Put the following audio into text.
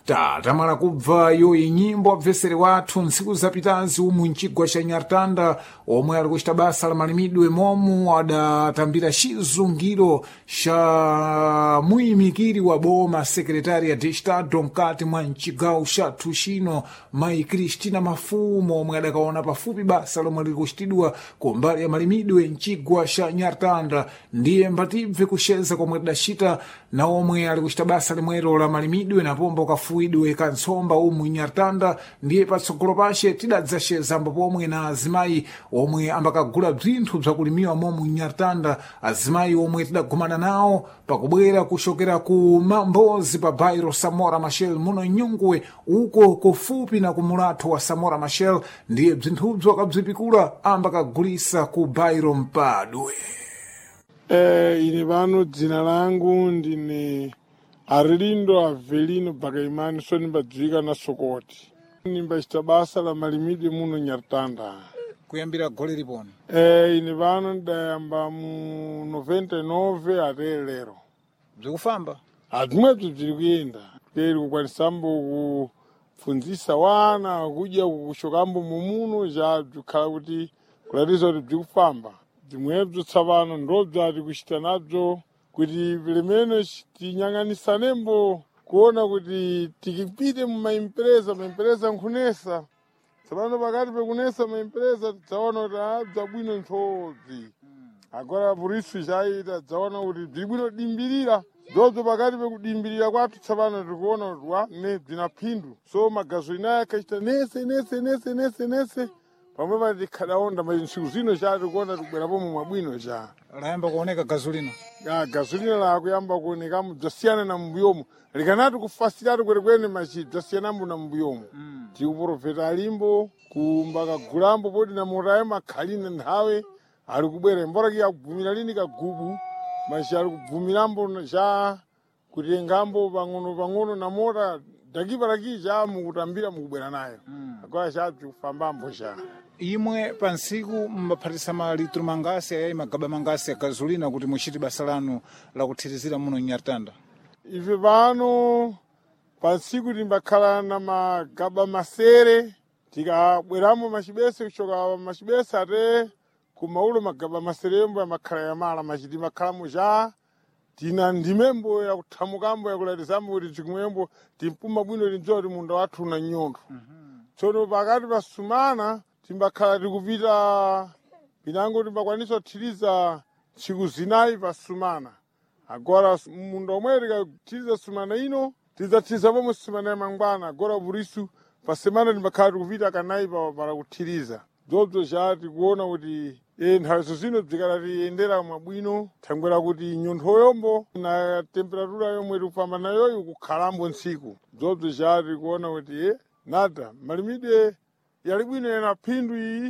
tamala kubva yoyi nyimbo abvesere wathu ntsiku zapitazi umu mcigwa ca nyartanda omwe ali kucita basa la malimidwe momu adatambira cizungiro ca muyimikiri wa boma sekretariya de estado mkati mwa mcigawo cathu cino mayi Cristina Mafumo omwe adakaona pafupi basa lomwe lili kucitidwa kumbali ya malimidwe mcigwa ca nyartanda ndiye mbatibve kuceza komwe tidacita na omwe ali kucita basa limwero la malimidwe na pombo kafuidwe kantsomba umu nyartanda ndiye patsogolo pace tidadzaceza mbopomwe na azimayi omwe ambakagula bzinthu bzakulimiwa momu nyartanda azimayi omwe tidagumana nawo pakubwera kuchokera ku mambozi pa bairo Samora Machel muno nyungwe uko kufupi na kumulatho wa Samora Machel ndiye bzinthubzo akabzipikula ambakagulisa ku bairo Mpadwe. Ine vano dzina langu ndine Arlindo Avelino Bakaimani so nimbadzika na Sokoti. Nimbacita basa la malimidwe muno nyartanda. Kuyambira gole lipona. Ine vano ndayamba mu 99 ate lero. Bzikufamba? Adimwetu bziri kuyenda. Keri kukwanisambo kufunzisa wana kuja kushokambo mumuno ja bzikhala kuti kulatiza kuti bzikufamba. Dimwebzo tsavano ndobzo ati kuchita nabzo kuti vilemeno tinyang'anisanembo kuona kuti tikipite maimpreza nkhunesa tsopano pakati pekunesa maimpreza tidzaona kuti abza bwino nthodzi agora purisu chaita tidzaona kuti bziri bwino dimbirira ndobzo pakati pekudimbirira kwathu tsopano tikuona kuti ne bzina phindu so magazolini aya akachita nese pamwe pati khadaonda ntsiku zino chati kuona tikubwera pomwe mwabwino cha layamba kuoneka gazolina gazolina lakuyamba kuonekamo bzasiyana na mbuyomo likanati kufasirati kwenekwene machiti bzasiyanambo na mbuyomo tikuprofeta alimbo kumbaka gulambo poti na motayo makhalina nthawe ali kubwera mbora akubvumira lini kagubu machi ali kubvumirambo cha kutengambo pang'ono na mota dakipalaki cha mukutambira mukubwera nayo agora chabzi kufambambo cha imwe pansiku mbaphatisa malitro mangasi ayayi magaba mangasi ya gazolina kuti muchite basa lanu la kuthirizira muno nyartanda. Ife pano pansiku timbakhala na magaba masere tikabweramo machibese kuchoka machibese ate kumaulo magaba maserembo amakhala yamala machiti makhalamo cha tina ndimembo yakuthamukambo yakulatizambo kuti tikumwembo timpuma bwino tinzowa kuti munda wathu una nyondo. Tsono pakati pasumana timbakhala tikupita pinango timbakwanisa kuthiriza tsiku zinayi pasumana. Agora munda omwe tikathiriza sumana ino tidzathiriza pomwe sumana ya mangwana agora purisu pa semana timbakhala tikupita kanayi para kuthiriza. Dzobzo chati kuona kuti nthawizo zino bzikalatiendera mwabwino thangwera kuti nyonthoyombo na temperatura yomwe tikufamba nayoyo kukhalambo ntsiku. Dzobzo chati kuona kuti nada malimidwe yali bwino yana phindu iyi